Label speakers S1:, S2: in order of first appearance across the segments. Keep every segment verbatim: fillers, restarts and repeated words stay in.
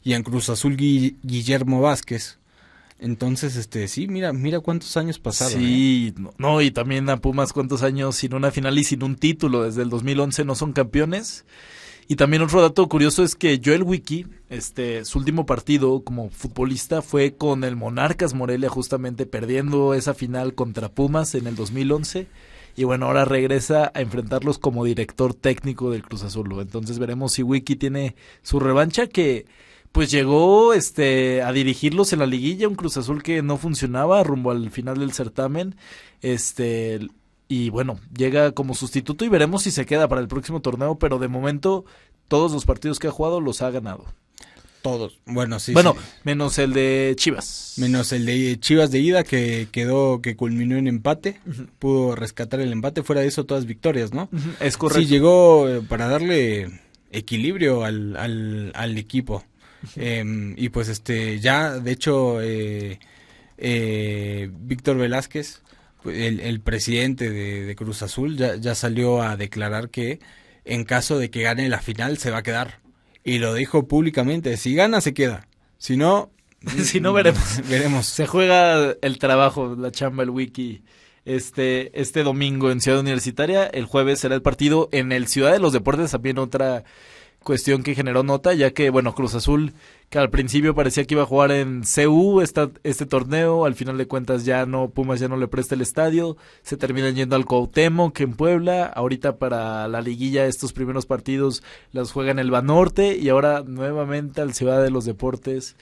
S1: y en Cruz Azul Gui- Guillermo Vázquez. Entonces, este, sí, mira, mira cuántos años pasaron.
S2: Sí,
S1: ¿eh?
S2: no, no, y también a Pumas cuántos años sin una final y sin un título, desde el dos mil once no son campeones. Y también otro dato curioso es que Joel Wiki, este, su último partido como futbolista fue con el Monarcas Morelia, justamente perdiendo esa final contra Pumas en el dos mil once. Y bueno, ahora regresa a enfrentarlos como director técnico del Cruz Azul. Entonces veremos si Wiki tiene su revancha, que pues llegó este a dirigirlos en la liguilla, un Cruz Azul que no funcionaba rumbo al final del certamen. Este y bueno, llega como sustituto y veremos si se queda para el próximo torneo, pero de momento todos los partidos que ha jugado los ha ganado.
S1: Todos. Bueno, sí.
S2: Bueno,
S1: sí.
S2: menos el de Chivas.
S1: Menos el de Chivas de ida, que quedó, que culminó en empate.
S2: Uh-huh.
S1: Pudo rescatar el empate. Fuera de eso, todas victorias, ¿no?
S2: Uh-huh. Es correcto.
S1: Sí, llegó eh, para darle equilibrio al, al, al equipo. Uh-huh. Eh, y pues este, ya, de hecho, eh, eh, Víctor Velázquez, el, el presidente de, de Cruz Azul, ya, ya salió a declarar que en caso de que gane la final se va a quedar. Y lo dijo públicamente, si gana se queda, si no...
S2: si no veremos.
S1: veremos.
S2: Se juega el trabajo, la chamba, el wiki, este, este domingo en Ciudad Universitaria. El jueves será el partido en el Ciudad de los Deportes, también otra cuestión que generó nota, ya que, bueno, Cruz Azul, que al principio parecía que iba a jugar en C U esta, este torneo, al final de cuentas ya no, Pumas ya no le presta el estadio, se terminan yendo al Cuauhtémoc en Puebla, ahorita para la liguilla estos primeros partidos los juega en el Banorte y ahora nuevamente al Ciudad de los Deportes.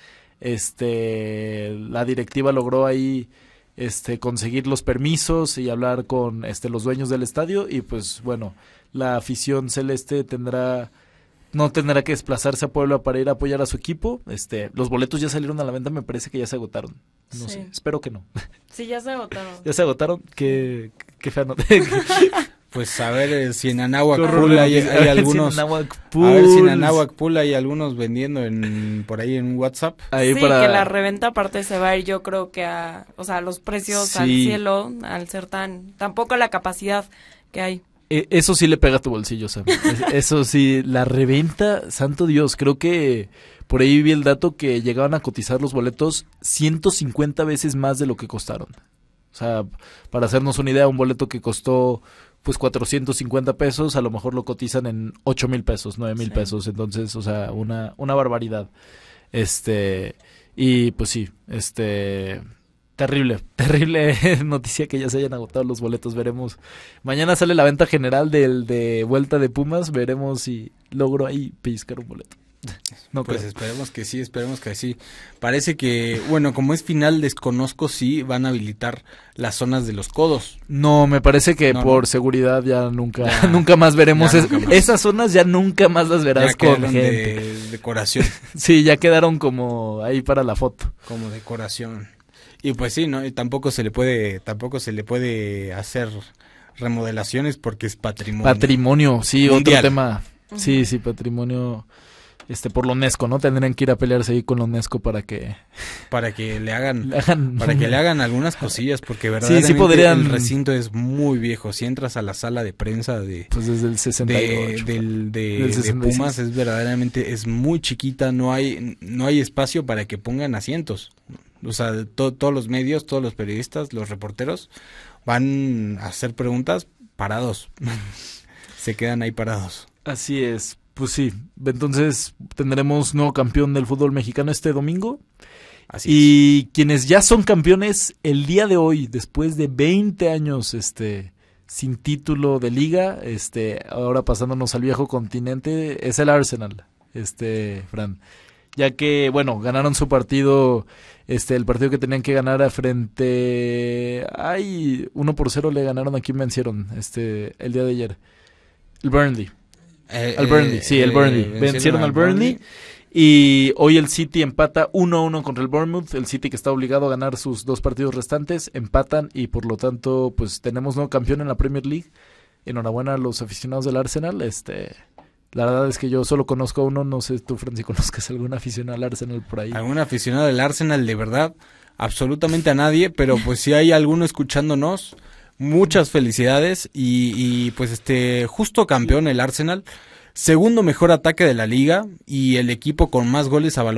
S2: Este, la directiva logró ahí este conseguir los permisos y hablar con este los dueños del estadio y pues bueno, la afición celeste tendrá no tendrá que desplazarse a Puebla para ir a apoyar a su equipo. Este, los boletos ya salieron a la venta, me parece que ya se agotaron. No
S3: sí.
S2: sé, espero que no.
S3: Sí, ya se agotaron.
S2: Ya se agotaron, qué qué fea nota.
S1: Pues a ver si en Anáhuac Pool hay, hay algunos.
S2: Si
S1: a ver si en Anáhuac Pool hay algunos vendiendo en por ahí en WhatsApp.
S3: Ahí sí,
S2: para...
S3: que la reventa aparte se va a ir, yo creo que a, o sea, los precios sí. al cielo, al ser tan, tampoco la capacidad que hay.
S2: Eso sí le pega a tu bolsillo, Sam. Eso sí, la reventa, santo Dios, creo que por ahí vi el dato que llegaban a cotizar los boletos ciento cincuenta veces más de lo que costaron. O sea, para hacernos una idea, un boleto que costó pues cuatrocientos cincuenta pesos, a lo mejor lo cotizan en ocho mil pesos, nueve mil sí. pesos, entonces, o sea, una, una barbaridad. Este, y pues sí, este... Terrible, terrible noticia que ya se hayan agotado los boletos, veremos. Mañana sale la venta general del de vuelta de Pumas, veremos si logro ahí pellizcar un boleto.
S1: No pues creo. Esperemos que sí, esperemos que sí. Parece que, bueno, como es final, desconozco si van a habilitar las zonas de los codos.
S2: No, me parece que no, por no. seguridad ya nunca ya, nunca más veremos. Es, nunca más. Esas zonas ya nunca más las verás
S1: ya
S2: con gente.
S1: De decoración.
S2: Sí, ya quedaron como ahí para la foto.
S1: Como decoración. Y pues sí, no, y tampoco se le puede, tampoco se le puede hacer remodelaciones porque es patrimonio.
S2: Patrimonio, sí,
S1: mundial.
S2: Otro tema. Uh-huh. Sí, sí, patrimonio este por la UNESCO, ¿no? Tendrían que ir a pelearse ahí con la UNESCO para que
S1: para que le hagan,
S2: le hagan
S1: para que le hagan algunas cosillas porque verdaderamente
S2: sí, sí podrían...
S1: el recinto es muy viejo. Si entras a la sala de prensa de
S2: pues desde el sesenta y ocho
S1: de, del, de,
S2: del sesenta y seis.
S1: De Pumas es verdaderamente es muy chiquita, no hay no hay espacio para que pongan asientos. O sea, to, todos los medios, todos los periodistas, los reporteros van a hacer preguntas parados. Se quedan ahí parados.
S2: Así es. Pues sí, entonces tendremos nuevo campeón del fútbol mexicano este domingo.
S1: Así
S2: y
S1: es.
S2: Quienes ya son campeones el día de hoy, después de veinte años este sin título de liga, este ahora pasándonos al viejo continente, es el Arsenal, este Fran. Ya que, bueno, ganaron su partido, este el partido que tenían que ganar a frente... Ay, uno por cero le ganaron, ¿a quién vencieron este el día de ayer? El Burnley.
S1: Eh,
S2: al Burnley,
S1: eh,
S2: sí, el Burnley.
S1: Eh,
S2: vencieron al Burnley. Burnley. Y hoy el City empata uno a uno contra el Bournemouth. El City, que está obligado a ganar sus dos partidos restantes, empatan y por lo tanto pues tenemos nuevo campeón en la Premier League. Enhorabuena a los aficionados del Arsenal. Este... La verdad es que yo solo conozco a uno, no sé tú, Fran, si conozcas algún aficionado al Arsenal por ahí.
S1: Algún aficionado del Arsenal, de verdad, absolutamente a nadie, pero pues si hay alguno escuchándonos, muchas felicidades y, y pues este justo campeón el Arsenal, segundo mejor ataque de la liga y el equipo con más goles a balón